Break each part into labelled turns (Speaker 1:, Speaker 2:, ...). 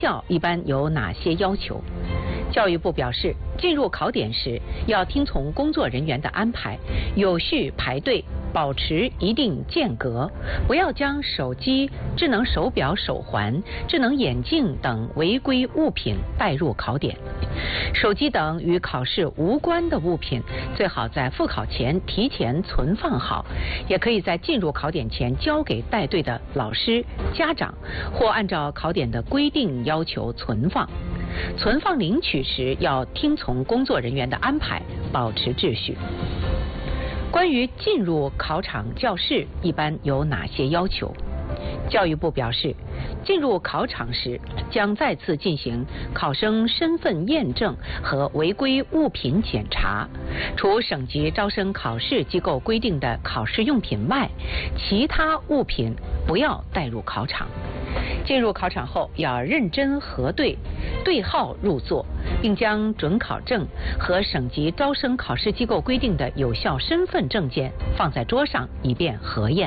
Speaker 1: 校一般有哪些要求？教育部表示，进入考点时要听从工作人员的安排，有序排队，保持一定间隔，不要将手机、智能手表、手环、智能眼镜等违规物品带入考点。手机等与考试无关的物品，最好在复考前提前存放好，也可以在进入考点前交给带队的老师、家长，或按照考点的规定要求存放。存放领取时要听从工作人员的安排，保持秩序。关于进入考场教室一般有哪些要求？教育部表示，进入考场时将再次进行考生身份验证和违规物品检查，除省级招生考试机构规定的考试用品外，其他物品不要带入考场。进入考场后要认真核对，对号入座，并将准考证和省级招生考试机构规定的有效身份证件放在桌上，以便核验。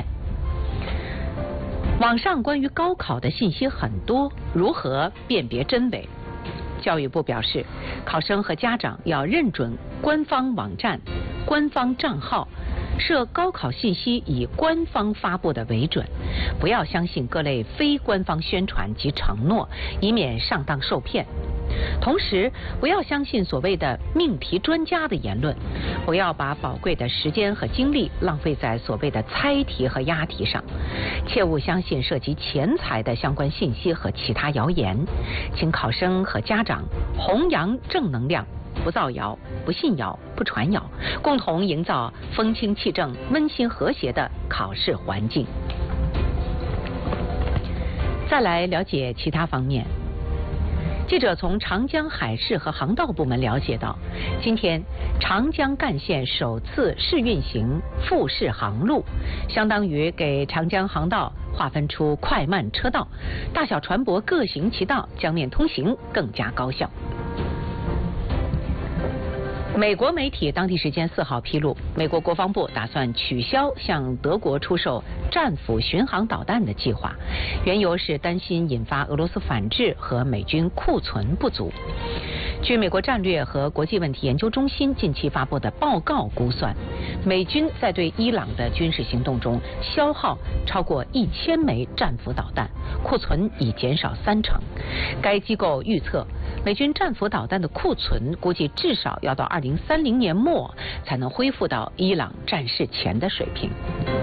Speaker 1: 网上关于高考的信息很多，如何辨别真伪？教育部表示，考生和家长要认准官方网站、官方账号，设高考信息以官方发布的为准，不要相信各类非官方宣传及承诺，以免上当受骗。同时，不要相信所谓的命题专家的言论，不要把宝贵的时间和精力浪费在所谓的猜题和押题上，切勿相信涉及钱财的相关信息和其他谣言。请考生和家长弘扬正能量，不造谣、不信谣、不传谣，共同营造风清气正、温馨和谐的考试环境。再来了解其他方面。记者从长江海事和航道部门了解到，今天长江干线首次试运行复式航路，相当于给长江航道划分出快慢车道，大小船舶各行其道，江面通行更加高效。美国媒体当地时间4号披露，美国国防部打算取消向德国出售战斧巡航导弹的计划，缘由是担心引发俄罗斯反制和美军库存不足。据美国战略和国际问题研究中心近期发布的报告估算，美军在对伊朗的军事行动中消耗超过1000枚战斧导弹，库存已减少30%。该机构预测，美军战斧导弹的库存估计至少要到2030年末才能恢复到伊朗战事前的水平。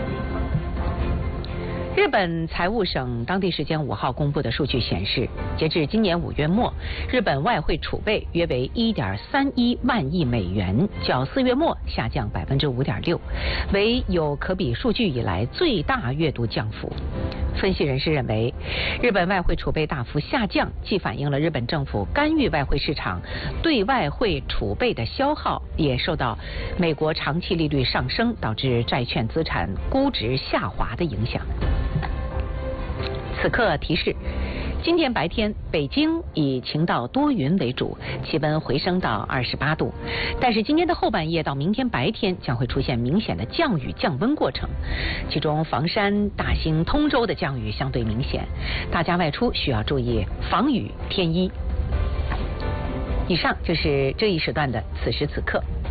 Speaker 1: 日本财务省当地时间5号公布的数据显示，截至今年5月末，日本外汇储备约为1.31万亿美元，较4月末下降5.6%，为有可比数据以来最大月度降幅。分析人士认为，日本外汇储备大幅下降，既反映了日本政府干预外汇市场对外汇储备的消耗，也受到美国长期利率上升导致债券资产估值下滑的影响。此刻提示，今天白天北京以晴到多云为主，气温回升到28度，但是今天的后半夜到明天白天将会出现明显的降雨降温过程，其中房山、大兴、通州的降雨相对明显，大家外出需要注意防雨添衣。以上就是这一时段的此时此刻。